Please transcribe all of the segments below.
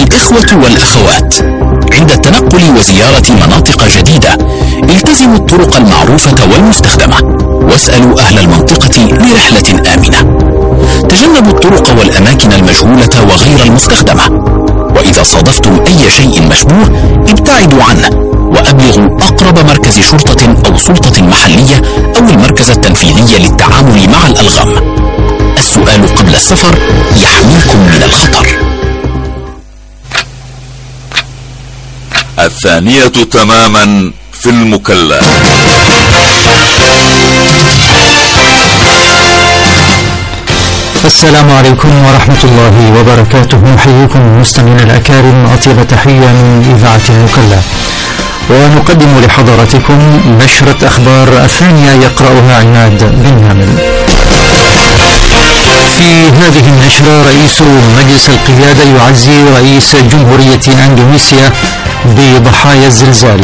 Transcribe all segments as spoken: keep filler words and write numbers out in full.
الإخوة والأخوات، عند التنقل وزيارة مناطق جديدة التزموا الطرق المعروفة والمستخدمة، واسألوا أهل المنطقة لرحلة آمنة. تجنبوا الطرق والأماكن المجهولة وغير المستخدمة، وإذا صادفتم أي شيء مشبوه ابتعدوا عنه، وأبلغوا أقرب مركز شرطة أو سلطة محلية أو المركز التنفيذي للتعامل مع الألغام. السؤال قبل السفر يحميكم من الخطر. الثانية تماما في المكلا. السلام عليكم ورحمة الله وبركاته. نحييكم المستمعين الأكارم أطيب تحية من إذاعة المكلا، ونقدم لحضراتكم نشرة أخبار الثانية يقرأها عناد بن نامل. في هذه النشرة رئيس مجلس القيادة يعزي رئيس جمهورية أندونيسيا بضحايا الزلزال.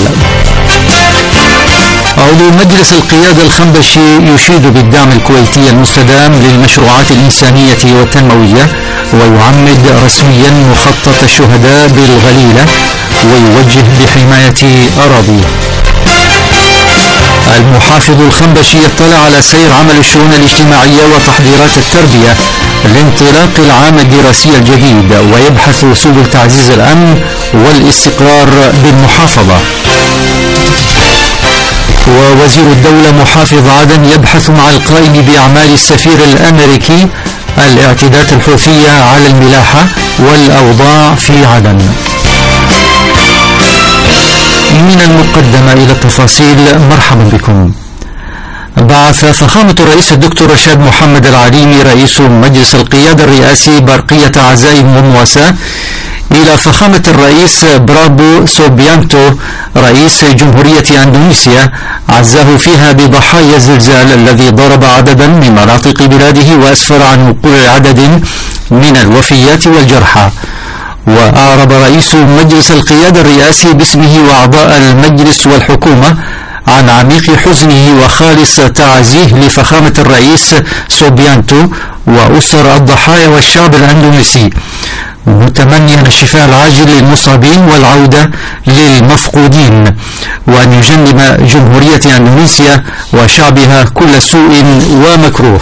عضو مجلس القيادة الخنبشي يشيد بالدعم الكويتي المستدام للمشروعات الإنسانية والتنموية، ويعمد رسميا مخطط الشهداء بالغليلة، ويوجه بحماية أراضيه. المحافظ الخنبشي يطلع على سير عمل الشؤون الاجتماعية وتحضيرات التربية لانطلاق العام الدراسي الجديد، ويبحث سبل تعزيز الأمن والاستقرار بالمحافظة. ووزير الدولة محافظ عدن يبحث مع القائم بأعمال السفير الأمريكي الاعتداءات الحوثية على الملاحة والأوضاع في عدن. من المقدمة إلى التفاصيل، مرحبا بكم. بعث فخامة الرئيس الدكتور رشاد محمد العليمي رئيس مجلس القيادة الرئاسي برقية عزاء ومواساة إلى فخامة الرئيس برابو سوبيانتو رئيس جمهورية أندونيسيا، عزاه فيها بضحايا الزلزال الذي ضرب عددا من مناطق بلاده وأسفر عن وقوع عدد من الوفيات والجرحى. وأعرب رئيس مجلس القيادة الرئاسي باسمه وأعضاء المجلس والحكومة عن عميق حزنه وخالص تعازيه لفخامة الرئيس سوبيانتو وأسر الضحايا والشعب الأندونيسي، متمنيا الشفاء العاجل للمصابين والعودة للمفقودين، وأن يجنب جمهورية أندونيسيا وشعبها كل سوء ومكروه.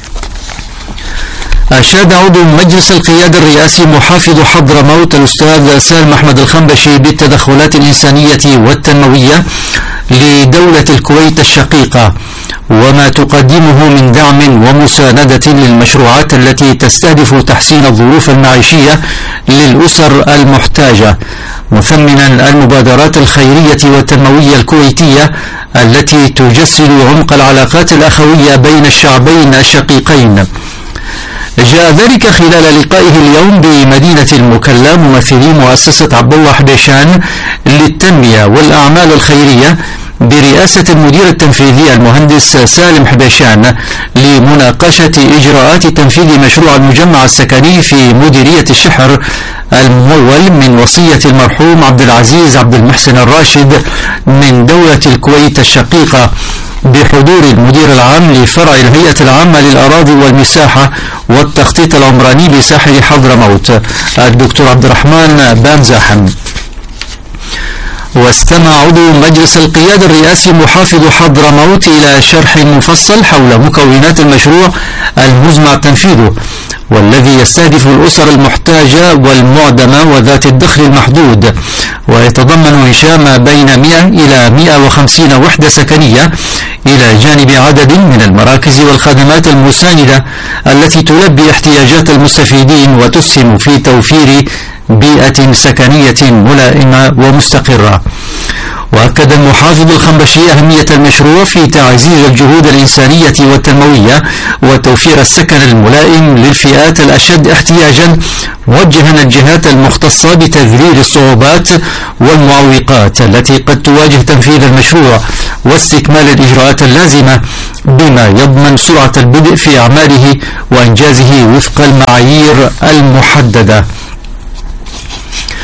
أشاد عضو مجلس القيادة الرئاسي محافظ حضرموت الأستاذ سالم أحمد الخنبشي بالتدخلات الإنسانية والتنموية لدولة الكويت الشقيقة، وما تقدمه من دعم ومساندة للمشروعات التي تستهدف تحسين الظروف المعيشية للأسر المحتاجة، مثمنا المبادرات الخيرية والتنموية الكويتية التي تجسد عمق العلاقات الأخوية بين الشعبين الشقيقين. جاء ذلك خلال لقائه اليوم بمدينة المكلا ممثلي مؤسسة عبد الله حبيشان للتنمية والأعمال الخيرية برئاسة المدير التنفيذي المهندس سالم حبيشان لمناقشة إجراءات تنفيذ مشروع المجمع السكني في مديرية الشحر الممول من وصية المرحوم عبد العزيز عبد المحسن الراشد من دولة الكويت الشقيقة، بحضور المدير العام لفرع الهيئة العامة للأراضي والمساحة والتخطيط العمراني بساحل حضرموت الدكتور عبد الرحمن بامزاحم. واستمع عضو مجلس القيادة الرئاسي محافظ حضرموت إلى شرح مفصل حول مكونات المشروع المزمع تنفيذه، والذي يستهدف الأسر المحتاجة والمعدمة وذات الدخل المحدود، ويتضمن إنشاء ما بين مئة إلى مئة وخمسين وحدة سكنية، إلى جانب عدد من المراكز والخدمات المساندة التي تلبي احتياجات المستفيدين وتسهم في توفير بيئة سكنية ملائمة ومستقرة. وأكد المحافظ الخنبشي أهمية المشروع في تعزيز الجهود الإنسانية والتنموية وتوفير السكن الملائم للفئات الأشد احتياجا، موجها الجهات المختصة بتذليل الصعوبات والمعوقات التي قد تواجه تنفيذ المشروع واستكمال الإجراءات اللازمة، بما يضمن سرعة البدء في أعماله وإنجازه وفق المعايير المحددة.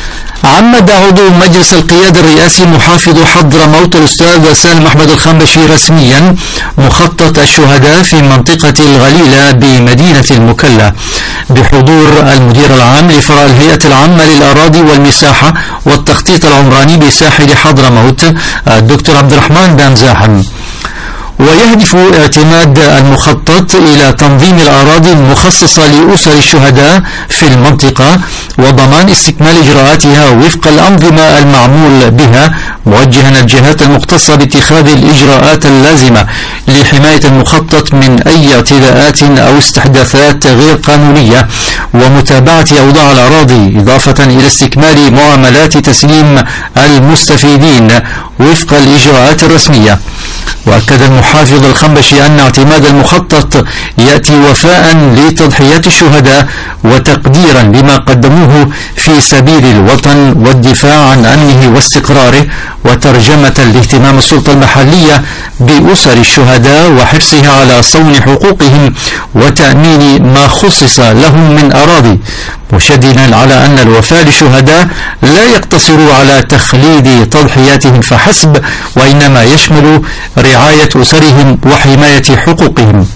عمد عضو مجلس القيادة الرئاسي محافظ حضرموت الأستاذ سالم أحمد الخنبشي رسميا مخطط الشهداء في منطقة الغليلة بمدينة المكلا بحضور المدير العام لفرع الهيئة العامة للأراضي والمساحة والتخطيط العمراني بساحل حضرموت الدكتور عبد الرحمن بن زاحم. ويهدف اعتماد المخطط إلى تنظيم الأراضي المخصصة لأسر الشهداء في المنطقة وضمان استكمال إجراءاتها وفق الأنظمة المعمول بها، موجها الجهات المختصة باتخاذ الإجراءات اللازمة لحماية المخطط من أي اعتداءات أو استحداثات غير قانونية ومتابعة أوضاع الأراضي، إضافة إلى استكمال معاملات تسليم المستفيدين وفق الإجراءات الرسمية. وأكد المحافظ الخنبشي أن اعتماد المخطط يأتي وفاء لتضحيات الشهداء وتقديرا لما قدموه في سبيل الوطن والدفاع عن أمنه واستقراره، وترجمة لاهتمام السلطة المحلية بأسر الشهداء وحرصها على صون حقوقهم وتأمين ما خصص لهم من أراضي، مشددا على أن الوفاء للشهداء لا يقتصر على تخليد تضحياتهم فحسب، وإنما يشمل رعاية أسرهم وحماية حقوقهم.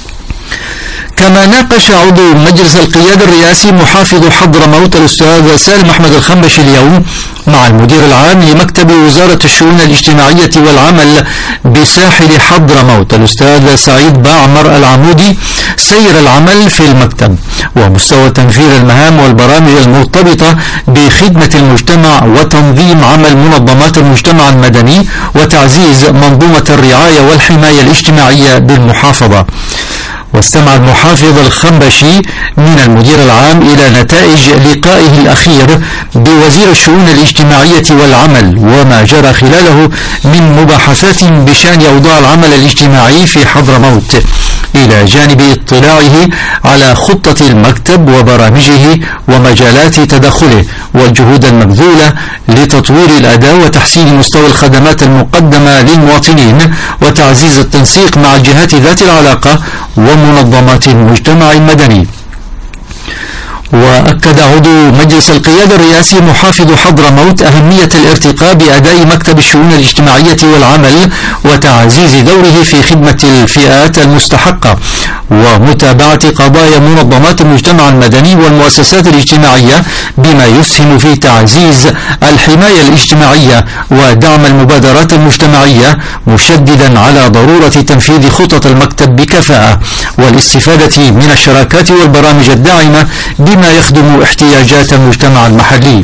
كما ناقش عضو مجلس القيادة الرئاسي محافظ حضرموت الأستاذ سالم أحمد الخنبشي اليوم مع المدير العام لمكتب وزارة الشؤون الاجتماعية والعمل بساحل حضرموت الأستاذ سعيد باعمر العمودي سير العمل في المكتب ومستوى تنفيذ المهام والبرامج المرتبطة بخدمة المجتمع وتنظيم عمل منظمات المجتمع المدني وتعزيز منظومة الرعاية والحماية الاجتماعية بالمحافظة. واستمع المحافظ الخنبشي من المدير العام إلى نتائج لقائه الأخير بوزير الشؤون الاجتماعية والعمل وما جرى خلاله من مباحثات بشأن أوضاع العمل الاجتماعي في حضرموت، إلى جانب اطلاعه على خطة المكتب وبرامجه ومجالات تدخله والجهود المبذولة لتطوير الأداء وتحسين مستوى الخدمات المقدمة للمواطنين وتعزيز التنسيق مع الجهات ذات العلاقة ومنظمات المجتمع المدني. وأكد عضو مجلس القيادة الرئاسي محافظ حضرموت أهمية الارتقاء بأداء مكتب الشؤون الاجتماعية والعمل وتعزيز دوره في خدمة الفئات المستحقة ومتابعة قضايا منظمات المجتمع المدني والمؤسسات الاجتماعية بما يسهم في تعزيز الحماية الاجتماعية ودعم المبادرات المجتمعية، مشددا على ضرورة تنفيذ خطط المكتب بكفاءة والاستفادة من الشراكات والبرامج الداعمة بما يخدم احتياجات المجتمع المحلي.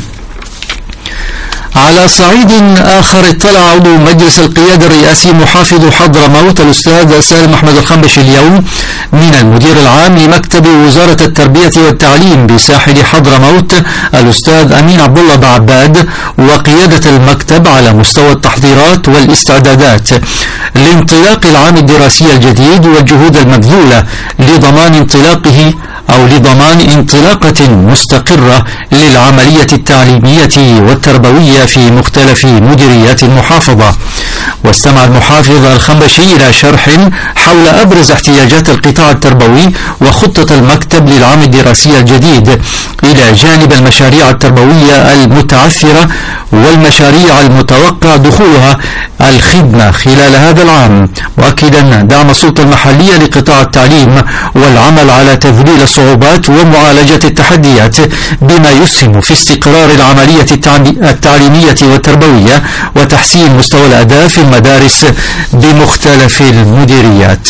على صعيد آخر اطلع عضو مجلس القيادة الرئاسي محافظ حضرموت الأستاذ سالم أحمد الخنبشي اليوم من المدير العام لمكتب وزارة التربية والتعليم بساحل حضرموت الأستاذ أمين عبد الله بعباد وقيادة المكتب على مستوى التحضيرات والاستعدادات لانطلاق العام الدراسي الجديد والجهود المبذولة لضمان انطلاقه أو لضمان انطلاقة مستقرة للعملية التعليمية والتربوية في مختلف مديريات المحافظة. واستمع المحافظ الخنبشي إلى شرح حول أبرز احتياجات القطاع التربوي وخطة المكتب للعام الدراسي الجديد، إلى جانب المشاريع التربوية المتعثرة والمشاريع المتوقع دخولها الخدمة خلال هذا العام، مؤكدا دعم السلطة المحلية لقطاع التعليم والعمل على تذليل الصعوبات ومعالجة التحديات بما يسهم في استقرار العملية التعليمية والتربوية وتحسين مستوى الأداء في المدارس بمختلف المديريات.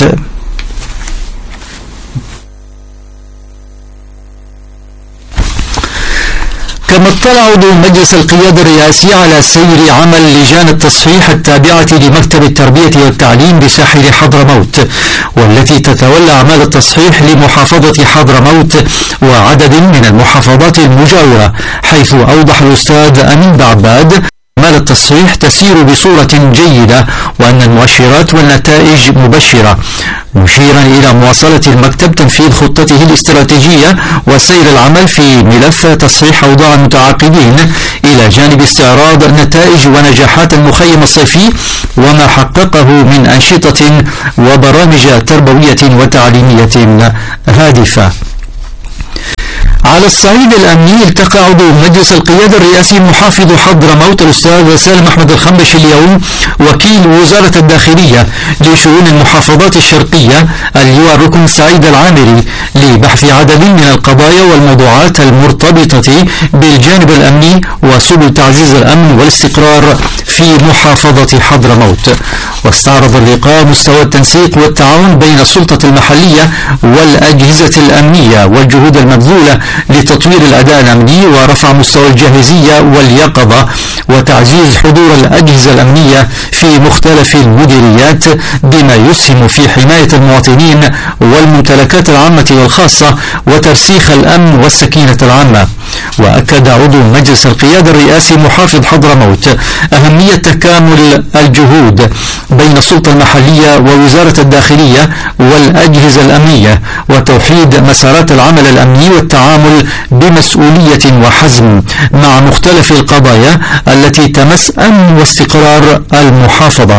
كما اطلع عضو مجلس القيادة الرئاسي على سير عمل لجان التصحيح التابعة لمكتب التربية والتعليم بساحل حضرموت والتي تتولى أعمال التصحيح لمحافظة حضرموت وعدد من المحافظات المجاورة، حيث أوضح الأستاذ أمين بعباد أعمال التصحيح تسير بصورة جيدة وأن المؤشرات والنتائج مبشرة، مشيرا إلى مواصلة المكتب تنفيذ خطته الاستراتيجية وسير العمل في ملف تصحيح أوضاع المتعاقدين، إلى جانب استعراض نتائج ونجاحات المخيم الصيفي وما حققه من أنشطة وبرامج تربوية وتعليمية هادفة. على الصعيد الأمني، التقى عضو مجلس القيادة الرئاسي محافظ حضرموت الأستاذ سالم أحمد الخنبشي اليوم وكيل وزارة الداخلية لشؤون المحافظات الشرقية اللواء الركن سعيد العامري لبحث عدد من القضايا والموضوعات المرتبطة بالجانب الأمني وسبل تعزيز الأمن والاستقرار في محافظة حضرموت. واستعرض اللقاء مستوى التنسيق والتعاون بين السلطة المحلية والأجهزة الأمنية والجهود المبذولة لتطوير الأداء الأمني ورفع مستوى الجاهزية واليقظة وتعزيز حضور الأجهزة الأمنية في مختلف المديريات بما يسهم في حماية المواطنين والممتلكات العامة والخاصة وترسيخ الأمن والسكينة العامة. وأكد عضو مجلس القيادة الرئاسي محافظ حضرموت أهمية تكامل الجهود بين السلطة المحلية ووزارة الداخلية والأجهزة الأمنية وتوحيد مسارات العمل الأمني والتعامل بمسؤولية وحزم مع مختلف القضايا التي تمس أمن واستقرار المحافظة،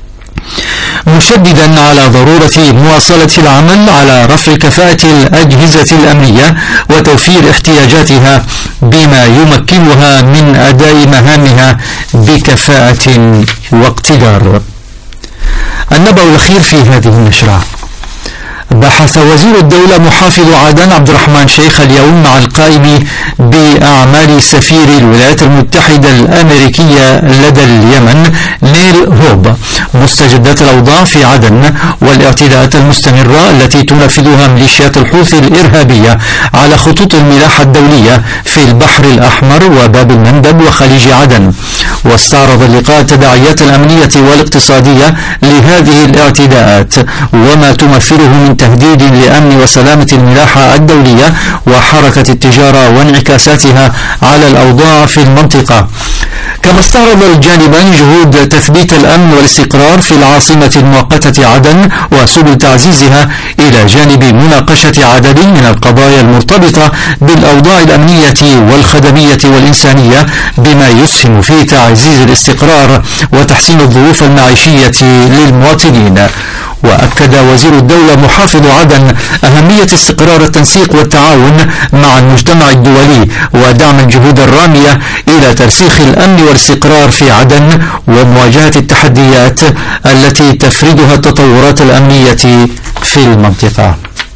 مشددا على ضرورة مواصلة العمل على رفع كفاءة الأجهزة الأمنية وتوفير احتياجاتها بما يمكنها من أداء مهامها بكفاءة واقتدار. النبأ الأخير في هذه النشرة: بحث وزير الدولة محافظ عدن عبد الرحمن شيخ اليوم مع القائم بأعمال سفير الولايات المتحدة الأمريكية لدى اليمن نيل هوب مستجدات الأوضاع في عدن والاعتداءات المستمرة التي تنفذها ميليشيات الحوثي الإرهابية على خطوط الملاحة الدولية في البحر الأحمر وباب المندب وخليج عدن. واستعرض اللقاء التداعيات الأمنية والاقتصادية لهذه الاعتداءات وما تمثله من تهديد لأمن وسلامة الملاحة الدولية وحركة التجارة وانعكاساتها على الأوضاع في المنطقة. كما استعرض الجانبان جهود تثبيت الأمن والاستقرار في العاصمة المؤقتة عدن وسبل تعزيزها إلى جانب مناقشة عدد من القضايا المرتبطة بالأوضاع الأمنية والخدمية والإنسانية بما يسهم في تعزيز الاستقرار وتحسين الظروف المعيشية للمواطنين. وأكد وزير الدولة محافظ عدن أهمية استقرار التنسيق والتعاون مع المجتمع الدولي ودعم الجهود الرامية إلى ترسيخ الأمن والاستقرار في عدن ومواجهة التحديات التي تفرضها التطورات الأمنية في المنطقة.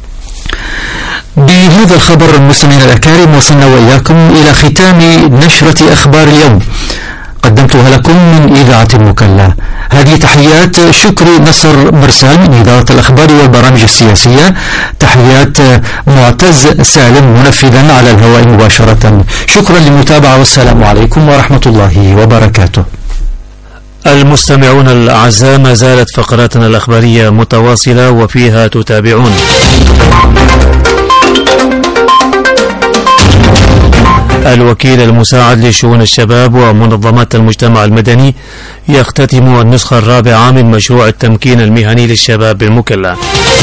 بهذا الخبر المستمعين الأكارم وصلنا وإياكم إلى ختام نشرة أخبار اليوم قدمتها لكم من إذاعة المكلا. هذه تحيات شكري نصر مرسال من إدارة الأخبار والبرامج السياسية، تحيات معتز سالم منفذا على الهواء مباشرة. شكرا للمتابعة والسلام عليكم ورحمة الله وبركاته. المستمعون الأعزاء، ما زالت فقراتنا الأخبارية متواصلة وفيها تتابعون: الوكيل المساعد لشؤون الشباب ومنظمات المجتمع المدني يختتم النسخة الرابعة من مشروع التمكين المهني للشباب بالمكلا.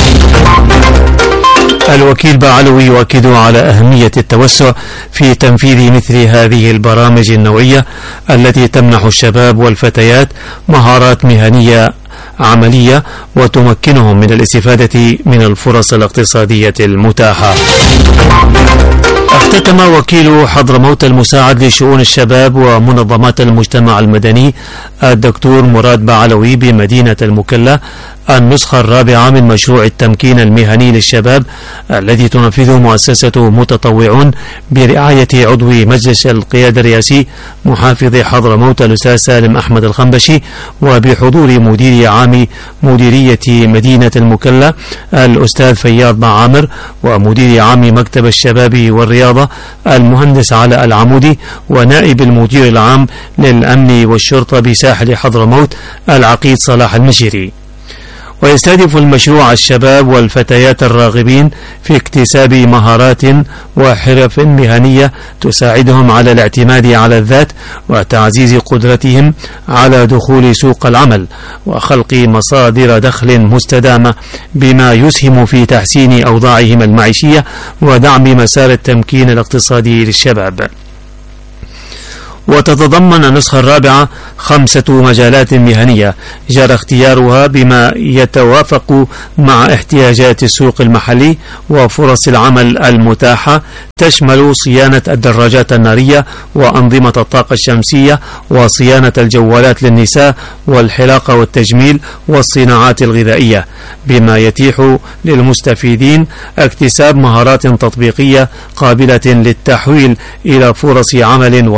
الوكيل بعلوي يؤكد على أهمية التوسع في تنفيذ مثل هذه البرامج النوعية التي تمنح الشباب والفتيات مهارات مهنية عملية وتمكنهم من الاستفادة من الفرص الاقتصادية المتاحة. اختتم وكيل حضرموت المساعد لشؤون الشباب ومنظمات المجتمع المدني الدكتور مراد بعلوي بمدينة المكلا النسخة الرابعة من مشروع التمكين المهني للشباب الذي تنفذه مؤسسة متطوعون برعاية عضو مجلس القيادة الرئاسي محافظ حضرموت الأستاذ سالم أحمد الخنبشي وبحضور مدير عام مديرية مدينة المكلا الأستاذ فياض معامر ومدير عام مكتب الشباب والرياضة المهندس علاء العمودي ونائب المدير العام للأمن والشرطة بساحل حضرموت العقيد صلاح المشيري. ويستهدف المشروع الشباب والفتيات الراغبين في اكتساب مهارات وحرف مهنية تساعدهم على الاعتماد على الذات وتعزيز قدرتهم على دخول سوق العمل وخلق مصادر دخل مستدامة بما يسهم في تحسين أوضاعهم المعيشية ودعم مسار التمكين الاقتصادي للشباب. وتتضمن النسخة الرابعة خمسة مجالات مهنية جرى اختيارها بما يتوافق مع احتياجات السوق المحلي وفرص العمل المتاحة، تشمل صيانة الدراجات النارية وأنظمة الطاقة الشمسية وصيانة الجوالات للنساء والحلاقة والتجميل والصناعات الغذائية، بما يتيح للمستفيدين اكتساب مهارات تطبيقية قابلة للتحويل إلى فرص عمل